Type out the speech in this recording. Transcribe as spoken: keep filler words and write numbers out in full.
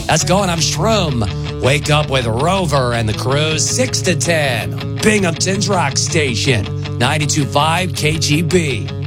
That's going. I'm Shroom. Wake up with Rover and the crew, six to ten. Binghamton's Rock Station, ninety-two point five K G B.